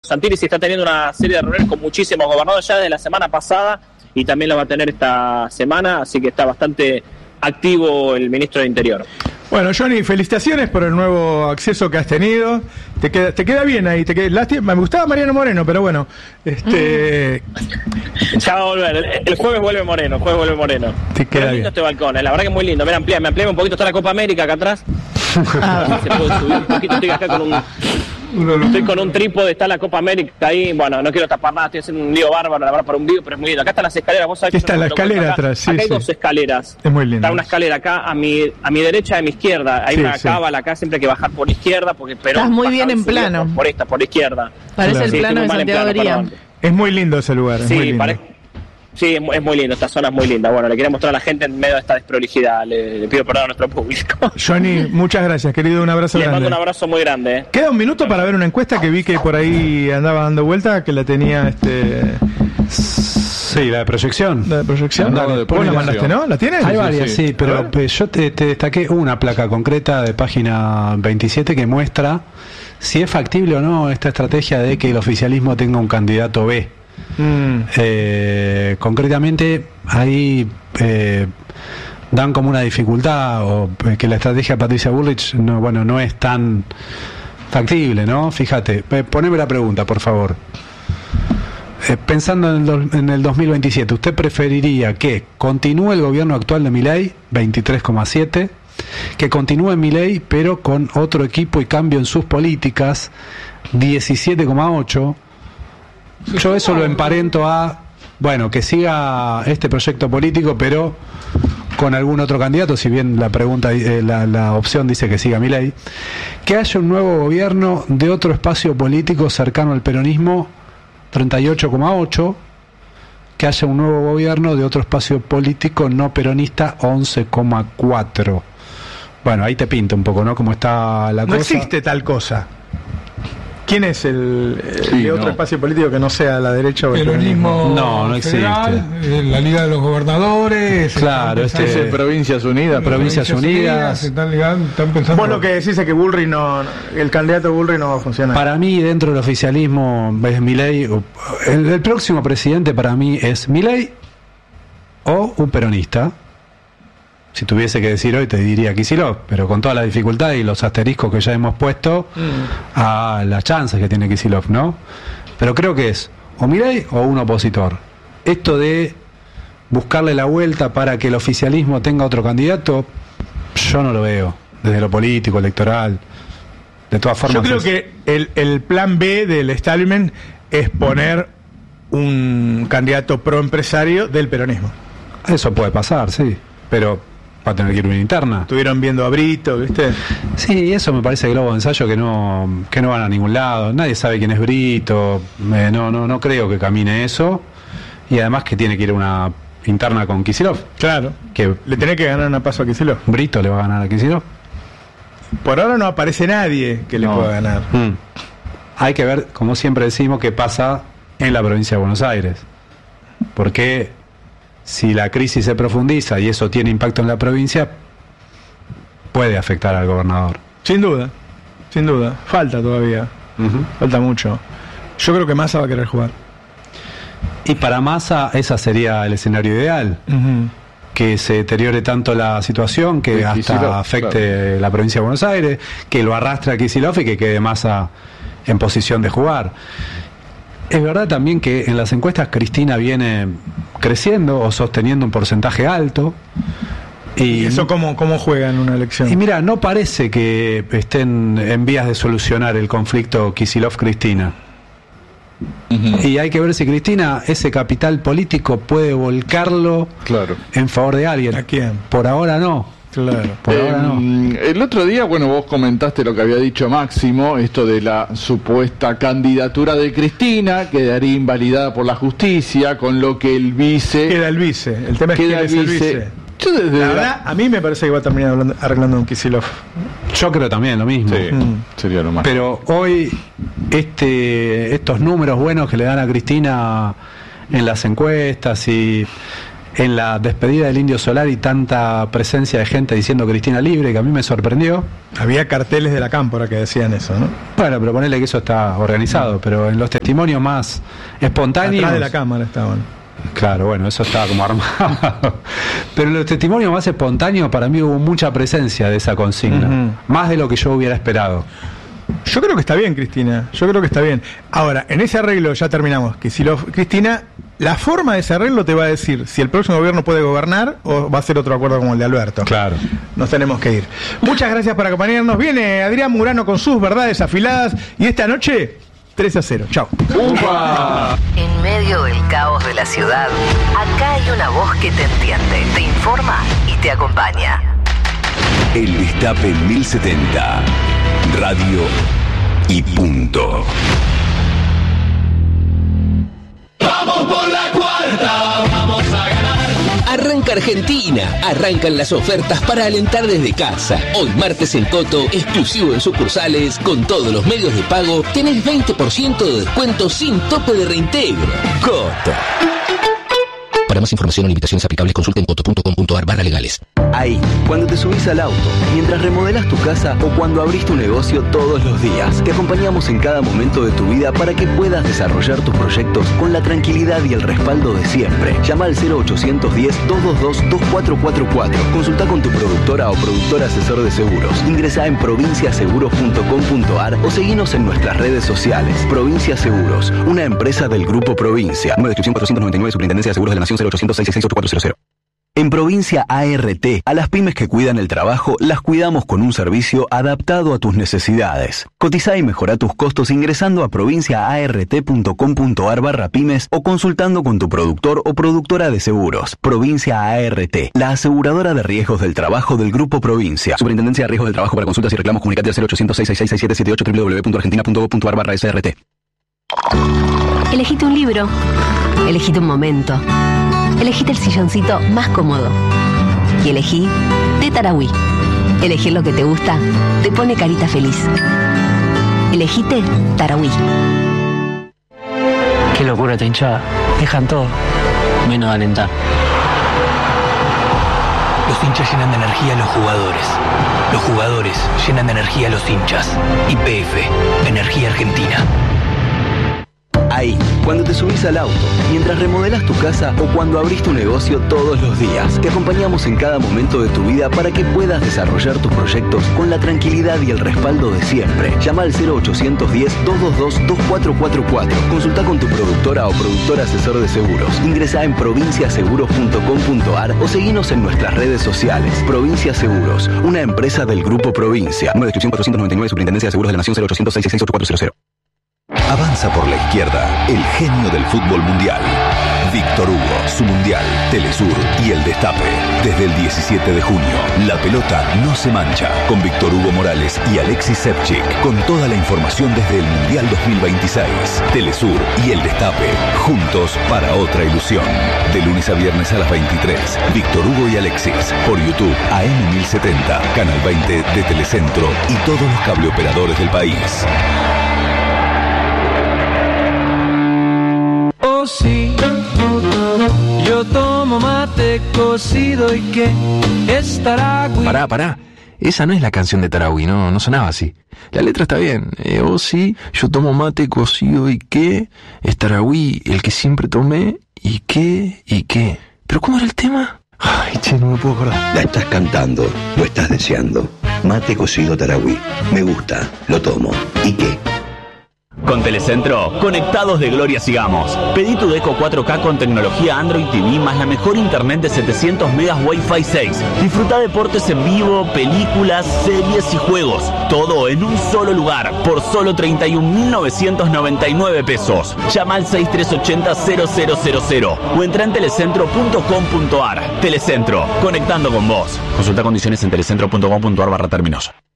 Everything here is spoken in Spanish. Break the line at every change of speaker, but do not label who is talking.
Santilli sí está teniendo una serie de reuniones con muchísimos gobernadores ya desde la semana pasada y también lo va a tener esta semana, así que está bastante activo el ministro de Interior.
Bueno, Johnny, felicitaciones por el nuevo acceso que has tenido. Te queda bien ahí. Lástima, me gustaba Mariano Moreno, pero bueno.
Ya va a volver. El jueves vuelve Moreno.
Te queda bien.
Lindo este balcón, la verdad que es muy lindo. Mira, me amplié un poquito. Está la Copa América acá atrás. Se puede subir un poquito. Estoy acá estoy con un trípode, está la Copa América ahí. Bueno, no quiero tapar nada, estoy haciendo un lío bárbaro, la verdad, para un video, pero es muy lindo. Acá están las escaleras, vos sabés que
está la escalera atrás, sí.
Acá hay dos escaleras.
Es muy lindo.
Está una escalera acá a mi derecha y a mi izquierda. Hay una cábala acá, siempre hay que bajar por izquierda, porque
estás muy bien en plano.
Por la izquierda.
Parece el plano de Santiago Bería.
Es muy lindo ese lugar, es muy lindo.
Sí, es muy lindo, esta zona es muy linda. Bueno, le quería mostrar a la gente en medio de esta desprolijidad. Le pido perdón a nuestro público.
Johnny, muchas gracias, querido. Un abrazo grande.
Le mando un abrazo muy grande.
Queda un minuto para ver una encuesta que vi que por ahí andaba dando vuelta, que la tenía
Sí, la de proyección.
La de proyección.
Dale,
vos la mandaste, ¿no? ¿La tienes?
Hay varias, sí, pero yo te destaqué una placa concreta de página 27 que muestra si es factible o no esta estrategia de que el oficialismo tenga un candidato B. Concretamente ahí dan como una dificultad o que la estrategia de Patricia Bullrich no es tan factible, ¿no? Fíjate, poneme la pregunta, por favor. Pensando en el 2027, ¿usted preferiría que continúe el gobierno actual de Milei, 23,7, que continúe Milei pero con otro equipo y cambio en sus políticas, 17,8? Yo eso lo emparento a, que siga este proyecto político, pero con algún otro candidato, si bien la pregunta, la opción dice que siga Milei, que haya un nuevo gobierno de otro espacio político cercano al peronismo, 38,8, que haya un nuevo gobierno de otro espacio político no peronista, 11,4. Bueno, ahí te pinta un poco, ¿no? Cómo está la cosa.
No existe tal cosa. ¿Quién es de otro espacio político que no sea la derecha o el
peronismo?
No existe.
La Liga de los Gobernadores.
Claro,
es
Provincias Unidas.
Están pensando.
Vos lo que decís es que Bullrich el candidato Bullrich no va a funcionar.
Para mí, dentro del oficialismo, es Milei. El próximo presidente para mí es Milei o un peronista. Si tuviese que decir hoy, te diría Kicillof, pero con toda la dificultad y los asteriscos que ya hemos puesto a las chances que tiene Kicillof, ¿no? Pero creo que es o Milei o un opositor. Esto de buscarle la vuelta para que el oficialismo tenga otro candidato, yo no lo veo, desde lo político, electoral. De todas formas,
yo creo que el plan B del establishment es poner un candidato proempresario del peronismo.
Eso puede pasar, sí, pero va a tener que ir una interna.
Estuvieron viendo a Brito, ¿viste?
Sí, eso me parece globo de ensayo que no van a ningún lado. Nadie sabe quién es Brito. No creo que camine eso. Y además que tiene que ir una interna con Kicillof.
Claro.
Que
le tiene que ganar una paso a Kicillof.
Brito le va a ganar a Kicillof.
Por ahora no aparece nadie que le pueda ganar.
Hay que ver, como siempre decimos, qué pasa en la provincia de Buenos Aires. Porque si la crisis se profundiza y eso tiene impacto en la provincia, puede afectar al gobernador.
Sin duda. Falta todavía. Falta mucho. Yo creo que Massa va a querer jugar.
Y para Massa, ese sería el escenario ideal. Que se deteriore tanto la situación que hasta afecte la provincia de Buenos Aires, que lo arrastre a Kicillof y que quede Massa en posición de jugar. Es verdad también que en las encuestas Cristina viene creciendo o sosteniendo un porcentaje alto.
¿Y eso cómo juega en una elección?
Y mira, no parece que estén en vías de solucionar el conflicto Kicillof-Cristina. Y hay que ver si Cristina ese capital político puede volcarlo en favor de alguien.
¿A quién?
Por ahora no.
Claro.
Por ahora no.
El otro día, vos comentaste lo que había dicho Máximo, esto de la supuesta candidatura de Cristina, quedaría invalidada por la justicia, con lo que el vice...
Queda el vice, el tema es quién es el vice.
Yo desde
la verdad, a mí me parece que va a terminar arreglando un Kicillof.
Yo creo también lo mismo.
Sí, sería lo más.
Pero hoy estos números buenos que le dan a Cristina en las encuestas y en la despedida del Indio Solari tanta presencia de gente diciendo Cristina libre, que a mí me sorprendió.
Había carteles de la Cámpora que decían eso, ¿no?
Bueno, pero ponele que eso está organizado, pero en los testimonios más espontáneos...
Atrás de la cámara estaban.
Claro, bueno, eso estaba como armado. Pero en los testimonios más espontáneos para mí hubo mucha presencia de esa consigna, más de lo que yo hubiera esperado.
Yo creo que está bien, Cristina. Yo creo que está bien. Ahora, en ese arreglo ya terminamos. Que si Cristina, la forma de ese arreglo te va a decir si el próximo gobierno puede gobernar o va a ser otro acuerdo como el de Alberto.
Claro.
Nos tenemos que ir. Muchas gracias por acompañarnos. Viene Adrián Murano con sus verdades afiladas. Y esta noche, 3-0. Chao.
En medio del caos de la ciudad, acá hay una voz que te entiende, te informa y te acompaña.
El Destape 1070. Radio y punto.
Vamos por la cuarta, vamos a ganar.
Arranca Argentina, arrancan las ofertas para alentar desde casa. Hoy martes en Coto, exclusivo en sucursales, con todos los medios de pago, tenés 20% de descuento sin tope de reintegro. Coto. Para más información o limitaciones aplicables, consulta en coto.com.ar/legales.
Ahí, cuando te subís al auto, mientras remodelás tu casa o cuando abrís tu negocio todos los días, te acompañamos en cada momento de tu vida para que puedas desarrollar tus proyectos con la tranquilidad y el respaldo de siempre. Llama al 0810-222-2444. Consulta con tu productora o productor asesor de seguros. Ingresá en provinciaseguros.com.ar o seguinos en nuestras redes sociales. Provincia Seguros, una empresa del Grupo Provincia. Número de inscripción 499, Superintendencia de Seguros de la Nación, 0800-666-8400. En Provincia ART, a las pymes que cuidan el trabajo, las cuidamos con un servicio adaptado a tus necesidades. Cotizá y mejorá tus costos ingresando a provinciaart.com.ar/pymes o consultando con tu productor o productora de seguros. Provincia ART, la aseguradora de riesgos del trabajo del Grupo Provincia. Superintendencia de Riesgos del Trabajo. Para consultas y reclamos, comunicate al 0800-666-6778 www.argentina.gov.ar/srt.
Elegite un libro. Elegite un momento. Elegite el silloncito más cómodo. Y elegí de Tarahui. Elegir lo que te gusta te pone carita feliz. Elegite Tarahui.
Qué locura esta hinchada. Dejan todo, menos de alentar.
Los hinchas llenan de energía a los jugadores. Los jugadores llenan de energía a los hinchas. YPF, Energía Argentina.
Ahí, cuando te subís al auto, mientras remodelás tu casa o cuando abrís tu negocio todos los días, te acompañamos en cada momento de tu vida para que puedas desarrollar tus proyectos con la tranquilidad y el respaldo de siempre. Llama al 0810-222-2444. Consulta con tu productora o productor asesor de seguros. Ingresá en provinciaseguros.com.ar o seguinos en nuestras redes sociales. Provincia Seguros, una empresa del Grupo Provincia. Número de inscripción 499, Superintendencia de Seguros de la Nación, 0800-666-8400.
Avanza por la izquierda el genio del fútbol mundial. Víctor Hugo, su mundial, Telesur y el Destape. Desde el 17 de junio, la pelota no se mancha. Con Víctor Hugo Morales y Alexis Sevchik. Con toda la información desde el Mundial 2026. Telesur y el Destape. Juntos para otra ilusión. De lunes a viernes a las 23. Víctor Hugo y Alexis. Por YouTube, AM 1070, Canal 20 de Telecentro y todos los cableoperadores del país.
Oh sí, yo tomo mate cocido y que es Tarahui.
Pará. Esa no es la canción de Tarahui, no sonaba así. La letra está bien. Oh sí, yo tomo mate cocido y que es Tarahui, el que siempre tomé y qué. ¿Pero cómo era el tema? Ay, che, no me puedo acordar.
La estás cantando, lo estás deseando. Mate cocido Tarahui. Me gusta, lo tomo. ¿Y qué?
Con Telecentro, conectados de gloria sigamos. Pedí tu Deco 4K con tecnología Android TV más la mejor internet de 700 megas Wi-Fi 6. Disfruta deportes en vivo, películas, series y juegos. Todo en un solo lugar, por solo 31.999 pesos. Llama al 6380-0000 o entra en telecentro.com.ar. Telecentro, conectando con vos. Consulta condiciones en telecentro.com.ar/términos.